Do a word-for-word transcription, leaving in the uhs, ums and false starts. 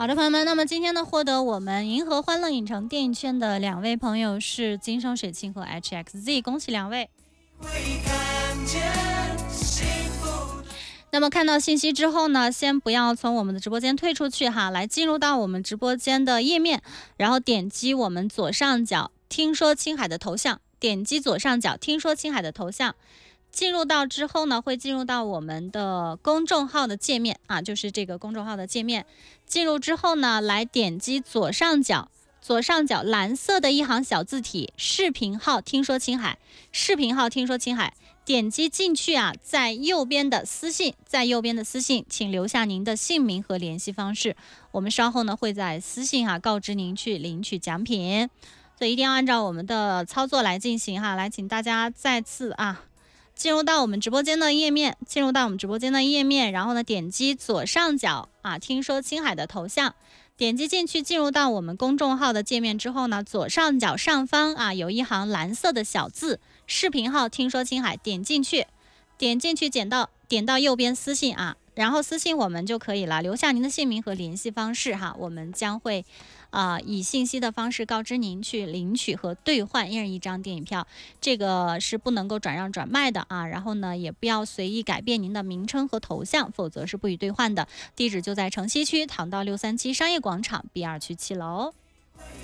好的，朋友们，那么今天呢，获得我们银河欢乐影城电影圈的两位朋友是金生水清和 H X Z， 恭喜两位。那么看到信息之后呢，先不要从我们的直播间退出去哈，来进入到我们直播间的页面，然后点击我们左上角听说青海的头像，点击左上角听说青海的头像，进入到之后呢，会进入到我们的公众号的界面啊，就是这个公众号的界面。进入之后呢，来点击左上角，左上角蓝色的一行小字体，视频号听说青海，视频号听说青海。点击进去啊，在右边的私信，在右边的私信，请留下您的姓名和联系方式。我们稍后呢会在私信哈、啊、告知您去领取奖品，所以一定要按照我们的操作来进行哈。来，请大家再次啊进入到我们直播间的页面，进入到我们直播间的页面，然后呢点击左上角啊听说青海的头像。点击进去，进入到我们公众号的界面之后呢，左上角上方啊有一行蓝色的小字，视频号听说青海，点进去，点进去点到点到右边私信啊，然后私信我们就可以了，留下您的姓名和联系方式哈，我们将会啊、呃、以信息的方式告知您去领取和兑换一人一张电影票，这个是不能够转让转卖的啊，然后呢也不要随意改变您的名称和头像，否则是不予兑换的。地址就在城西区唐道六三七商业广场 B 二区七楼。